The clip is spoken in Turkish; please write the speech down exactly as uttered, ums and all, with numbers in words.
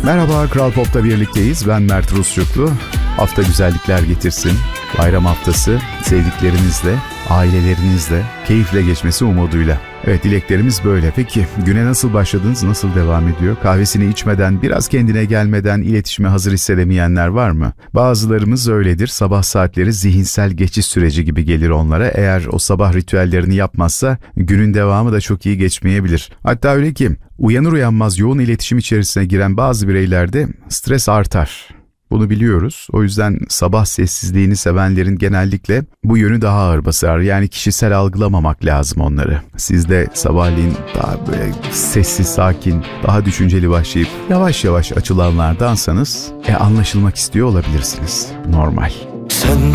Merhaba, Kral Pop'ta birlikteyiz. Ben Mert Rusçuklu. Hafta güzellikler getirsin. Bayram haftası sevdiklerinizle, ailelerinizle, keyifle geçmesi umuduyla. Evet, dileklerimiz böyle. Peki güne nasıl başladınız, nasıl devam ediyor? Kahvesini içmeden, biraz kendine gelmeden iletişime hazır hissedemeyenler var mı? Bazılarımız öyledir. Sabah saatleri zihinsel geçiş süreci gibi gelir onlara. Eğer o sabah ritüellerini yapmazsa günün devamı da çok iyi geçmeyebilir. Hatta öyle ki uyanır uyanmaz yoğun iletişim içerisine giren bazı bireylerde stres artar. Bunu biliyoruz. O yüzden sabah sessizliğini sevenlerin genellikle bu yönü daha ağır basar. Yani kişisel algılamamak lazım onları. Siz de sabahleyin daha böyle sessiz, sakin, daha düşünceli başlayıp yavaş yavaş açılanlardansanız e, anlaşılmak istiyor olabilirsiniz. Normal. Sen